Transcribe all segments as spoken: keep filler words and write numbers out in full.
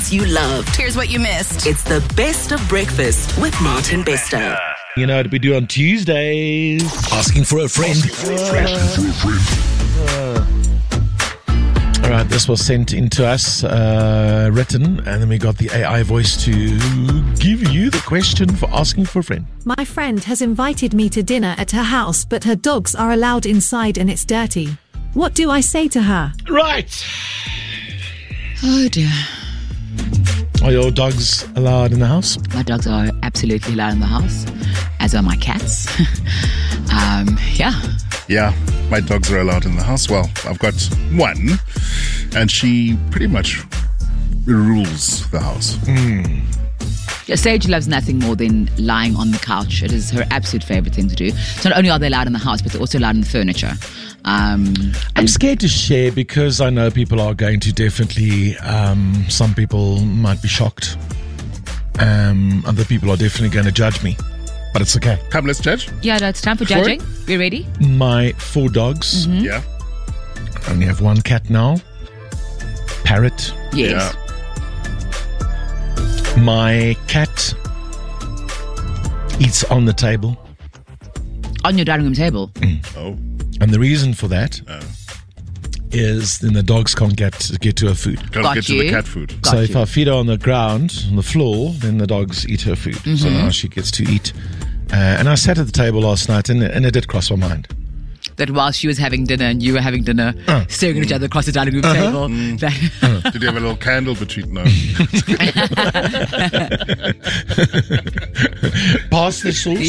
moments you loved. Here's what you missed. It's the best of breakfast with Martin Bester. You know what we do on Tuesdays? Asking for a friend. Uh, all right, this was sent in to us, uh, written, and then we got the A I voice to give you the question for asking for a friend. My friend has invited me to dinner at her house, but her dogs are allowed inside and it's dirty. What do I say to her? Right. Oh dear. Are your dogs allowed in the house? My dogs are absolutely allowed in the house, as are my cats. um, yeah. Yeah, my dogs are allowed in the house. Well, I've got one, and she pretty much rules the house. Mm. Yeah, Sage loves nothing more than lying on the couch. It is her absolute favorite thing to do. So not only are they allowed in the house, but they're also allowed in the furniture. Um, I'm scared to share because I know people are going to definitely, um, some people might be shocked. Um, other people are definitely going to judge me. But it's okay. Come, let's judge. Yeah, no, it's time for judging. We ready? My four dogs. Mm-hmm. Yeah. I only have one cat now. Parrot. Yes. Yeah. My cat eats on the table. On your dining room table? Mm. Oh. And the reason for that Oh. is then the dogs can't get get to her food. Can't Got get you. to the cat food. Got so you. if I feed her on the ground, on the floor, then the dogs eat her food. Mm-hmm. So now she gets to eat. Uh, and I sat at the table last night and, and it did cross my mind. That while she was having dinner and you were having dinner, Uh. staring at each other across the dining room Uh-huh. table. Mm. That Did you have a little candle between? No. Pass the sauce.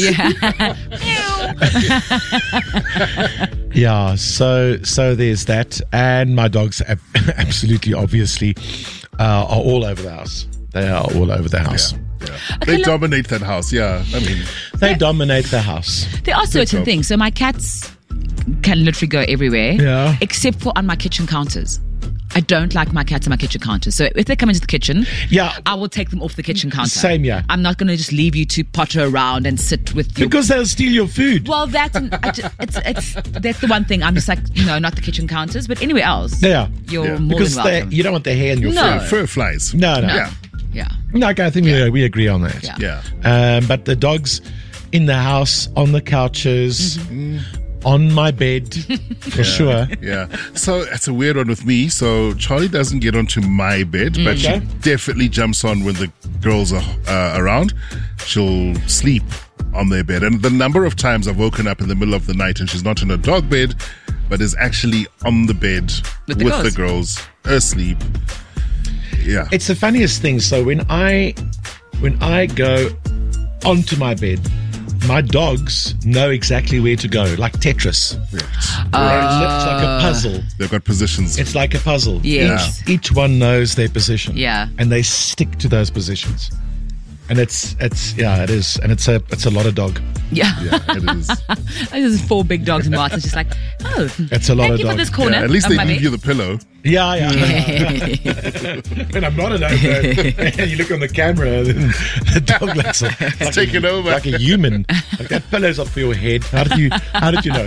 yeah. Yeah, so so there's that. And my dogs ab- absolutely, obviously, uh, are all over the house. They are all over the house. Yeah. Yeah. They look- dominate that house. Yeah. I mean, They dominate the house. There are certain job. things. So my cats can literally go everywhere. Yeah. Except for on my kitchen counters. I don't like my cats on my kitchen counters. So if they come into the kitchen, Yeah. I will take them off the kitchen counter. Same, yeah. I'm not going to just leave you to potter around and sit with your... Because they'll steal your food. Well, that's an, I ju- it's it's that's the one thing. I'm just like, no, not the kitchen counters, but anywhere else. Yeah. You're Yeah. more Because than they, welcome. you don't want their hair in your No. food. fur flies. No, no. No. Yeah. Yeah. No, okay, I think we, we agree on that. Yeah. Yeah. Um, but the dogs in the house, on the couches, Mm-hmm. on my bed, for sure. Yeah. So it's a weird one with me. So Charlie doesn't get onto my bed, but Okay. she definitely jumps on when the girls are uh, around. She'll sleep on their bed. And the number of times I've woken up in the middle of the night and she's not in a dog bed, but is actually on the bed With the with girls. the girls asleep. Yeah. It's the funniest thing. So when I when I go onto my bed, my dogs know exactly where to go, like Tetris. It's like a puzzle. They've got positions. It's like a puzzle. Yes. Each, each one knows their position. Yeah. And they stick to those positions. And it's it's yeah, it is. And it's a it's a lot of dog. Yeah. yeah, it is. There's four big dogs and Martin's just like, oh, It's a lot thank of you for dog. this corner. Yeah, at least of they my leave bed. you the pillow. Yeah, yeah. When I'm not at home, and you look on the camera, then the dog looks like, like taken a, over. like a human. Like that pillow's up for your head. How did you? How did you know?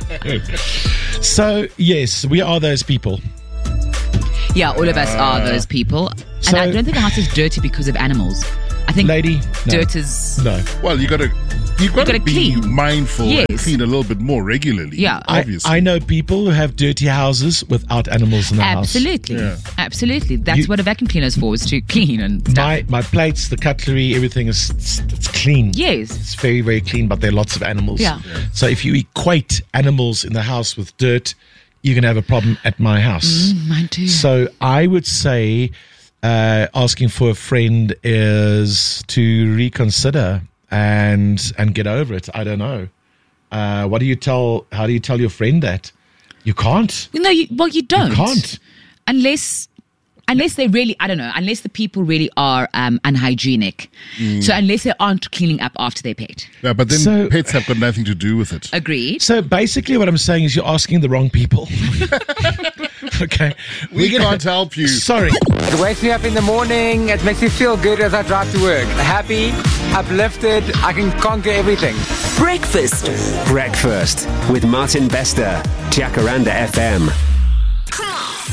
So yes, we are those people. Yeah, all of us are those people. And So- I don't think the house is dirty because of animals. I think Lady, no. dirt is... No, Well, you gotta you gotta, gotta be clean. mindful and Yes. clean a little bit more regularly. Yeah. I, obviously. I know people who have dirty houses without animals in the house. Absolutely. Yeah. Absolutely. That's You- what a vacuum cleaner is for, is to clean and stuff. My my plates, the cutlery, everything is it's, it's clean. Yes. It's very, very clean, but there are lots of animals. Yeah. So if you equate animals in the house with dirt, you're going to have a problem at my house. Mine too. So I would say uh, asking for a friend is to reconsider and and get over it. I don't know. Uh, what do you tell? How do you tell your friend that? You can't. No, you, well, you don't. You can't. Unless... Unless they really, I don't know, unless the people really are um, unhygienic. So unless they aren't cleaning up after their pet. Yeah, but then So- pets have got nothing to do with it. Agreed? So basically, what I'm saying is you're asking the wrong people. Okay. We can't help you. Sorry. It wakes me up in the morning. It makes me feel good as I drive to work. Happy, uplifted. I can conquer everything. Breakfast. Breakfast with Martin Bester, Jacaranda F M.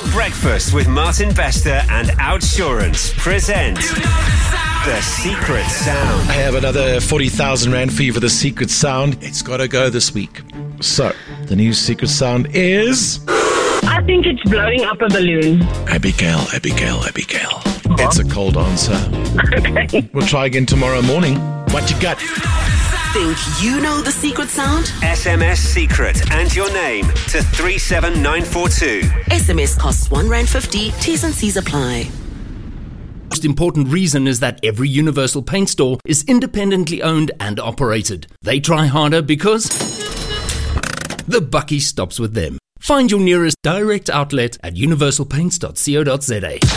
Breakfast with Martin Bester and Outsurance present The Secret Sound. I have another forty thousand Rand for you for the secret sound. It's got to go this week. So, the new secret sound is... I think it's blowing up a balloon. Abigail, Abigail, Abigail. It's a cold answer. Okay. We'll try again tomorrow morning. What you got? Think you know the secret sound? S M S secret and your name to three seven nine four two. S M S costs one rand fifty. T's and C's apply. Most important reason is that every Universal Paint store is independently owned and operated. They try harder because the bucky stops with them. Find your nearest direct outlet at universal paints dot co dot za.